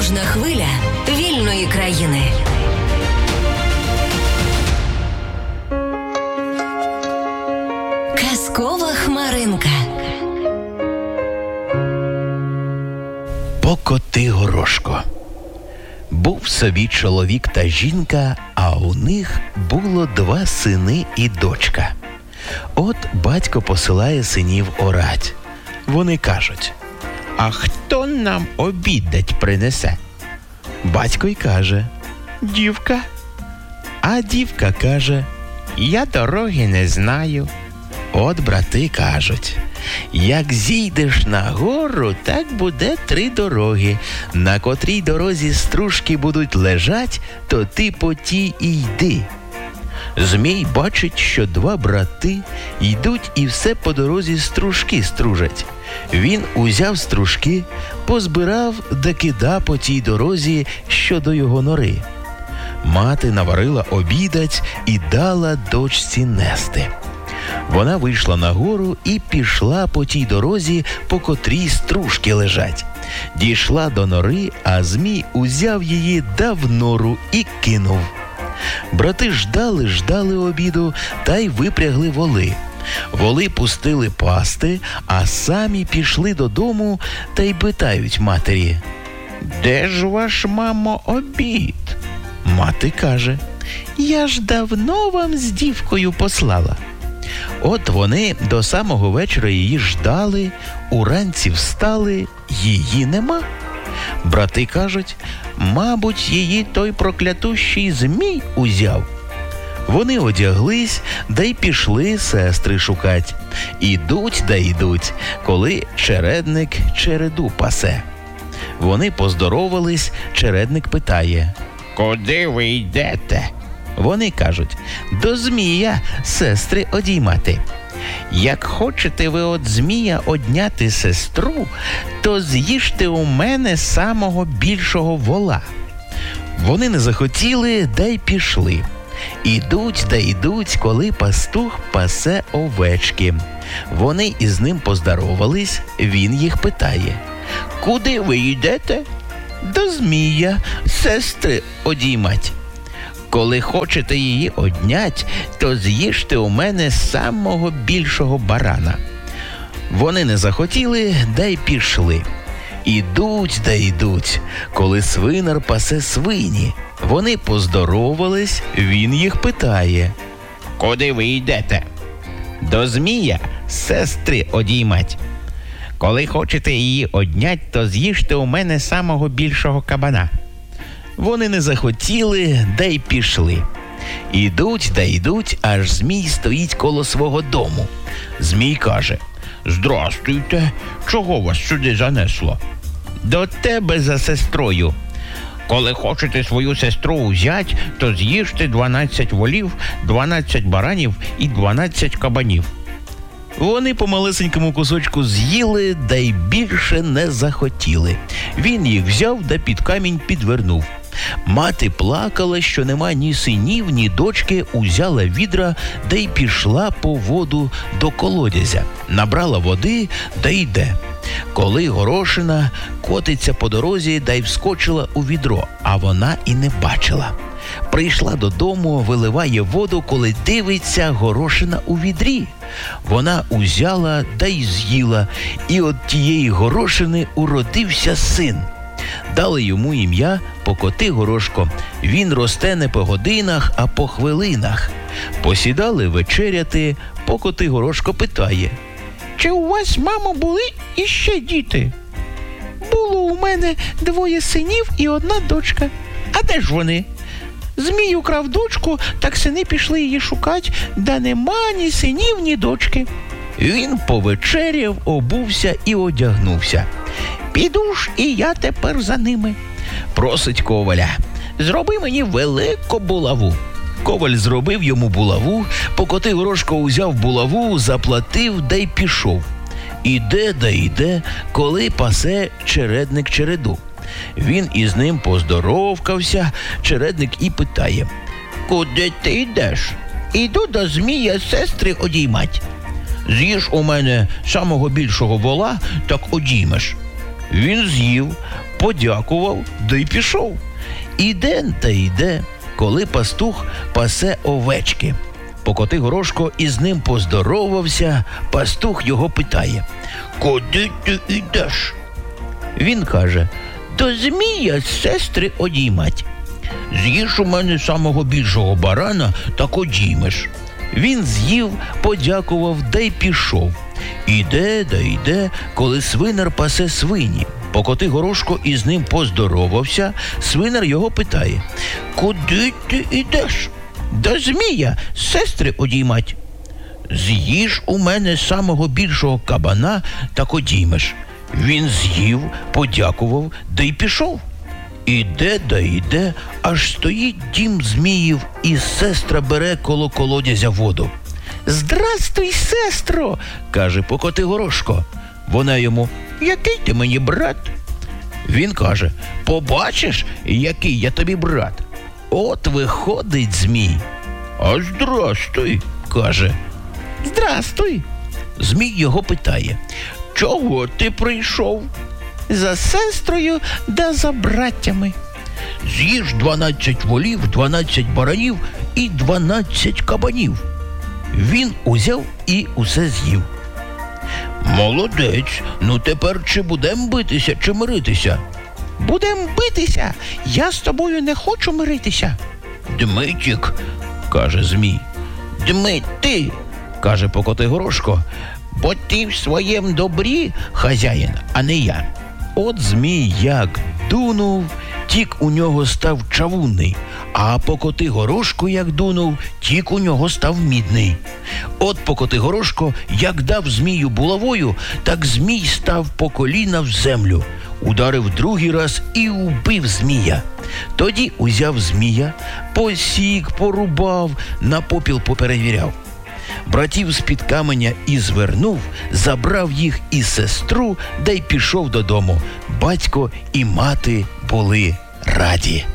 Кожна хвиля вільної країни. Казкова хмаринка. Покоти-горошко. Був собі чоловік та жінка, а у них було 2 сини і дочка. От батько посилає синів орать. Вони кажуть: «А хто нам обідать принесе?» Батько й каже: «Дівка». А дівка каже: «Я дороги не знаю». От брати кажуть: «Як зійдеш на гору, так буде 3 дороги. На котрій дорозі стружки будуть лежать, то ти по тій і йди». Змій бачить, що 2 брати йдуть і все по дорозі стружки стружать. Він узяв стружки, позбирав да кида по тій дорозі, що до його нори. Мати наварила обідать і дала дочці нести. Вона вийшла на гору і пішла по тій дорозі, по котрій стружки лежать. Дійшла до нори, а Змій узяв її да в нору і кинув. Брати ждали обіду та й випрягли воли. Воли пустили пасти, а самі пішли додому та й питають матері: «Де ж ваш, мамо, обід?» Мати каже: «Я ж давно вам з дівкою послала». От вони до самого вечора її ждали, уранці встали, її нема. Брати кажуть: «Мабуть, її той проклятущий Змій узяв». Вони одяглись, да й пішли сестри шукать. Ідуть да йдуть, коли чередник череду пасе. Вони поздоровались, чередник питає: «Куди ви йдете?» Вони кажуть: «До Змія сестри одіймати». «Як хочете ви от Змія одняти сестру, то з'їжте у мене самого більшого вола». Вони не захотіли, да й пішли. Ідуть да йдуть, коли пастух пасе овечки. Вони із ним поздоровались, він їх питає: «Куди ви йдете?» «До Змія сестри одіймать». «Коли хочете її однять, то з'їжте у мене самого більшого барана». Вони не захотіли, да й пішли. Ідуть да йдуть, коли свинар пасе свині. Вони поздоровались, він їх питає: «Куди ви йдете?» «До Змія сестри одіймать». «Коли хочете її однять, то з'їжте у мене самого більшого кабана». Вони не захотіли, да й пішли. Ідуть да йдуть, аж Змій стоїть коло свого дому. Змій каже: «Здрастуйте, чого вас сюди занесло?» «До тебе за сестрою». «Коли хочете свою сестру узять, то з'їжте 12 волів, 12 баранів і 12 кабанів». Вони по малесенькому кусочку з'їли, да й більше не захотіли. Він їх взяв да під камінь підвернув. Мати плакала, що нема ні синів, ні дочки, узяла відра, да й пішла по воду до колодязя. Набрала води, да йде. Коли горошина котиться по дорозі, да й вскочила у відро, а вона і не бачила. Прийшла додому, виливає воду, коли дивиться, горошина у відрі. Вона узяла да й з'їла, і от тієї горошини уродився син. Дали йому ім'я Покоти-горошко. Він росте не по годинах, а по хвилинах. Посідали вечеряти, Покоти-горошко питає: «Чи у вас, мамо, були іще діти?» «Було у мене 2 синів і 1 дочка». «А де ж вони?» «Змій украв дочку, так сини пішли її шукать, да нема ні синів, ні дочки». Він повечеряв, обувся і одягнувся. «Піду ж і я тепер за ними», – просить коваля: «Зроби мені велику булаву». Коваль зробив йому булаву, Покоти-горошко узяв булаву, заплатив, да й пішов. Іде да йде, коли пасе чередник череду. Він із ним поздоровкався, чередник і питає: «Куди ти йдеш?» «Іду до Змія сестри одіймать». «З'їж у мене самого більшого вола, так одіймеш». Він з'їв, подякував, да й пішов. Іде та йде, коли пастух пасе овечки. Покотигорошко із ним поздоровався, пастух його питає: «Куди ти йдеш?» Він каже: «До змія сестри одіймать». «З'їж у мене самого більшого барана, так одіймеш». Він з'їв, подякував, да й пішов. Іде да йде, коли свинар пасе свині. Покотигорошко із ним поздоровався, свинар його питає: «Куди ти йдеш?» «До змія сестри одіймать». «З'їж у мене самого більшого кабана, так одіймеш». Він з'їв, подякував, да й пішов. Іде да йде, аж стоїть дім зміїв, і сестра бере коло колодязя воду. «Здрастуй, сестро!» – каже Покотигорошко. Вона йому: «Який ти мені брат?» Він каже: «Побачиш, який я тобі брат». От виходить змій. «А здрастуй!» – каже. «Здрастуй!» Змій його питає: «Чого ти прийшов?» «За сестрою да за браттями». «З'їж 12 волів, 12 баранів і 12 кабанів». Він узяв і усе з'їв. «Молодець, ну тепер чи будем битися, чи миритися?» «Будем битися, я з тобою не хочу миритися». «Дмитік», – каже змій. «Дмить ти», – каже Покотигорошко, «бо ти в своєму добрі хазяїн, а не я». От змій як дунув, тік у нього став чавунний, а Покотигорошко як дунув, тік у нього став мідний. От Покотигорошко як дав змію булавою, так змій став по коліна в землю, ударив другий раз і убив змія. Тоді узяв змія, посік, порубав, на попіл поперевіряв. Братів з-під каменя і звернув, забрав їх і сестру, да й пішов додому. Батько і мати були раді.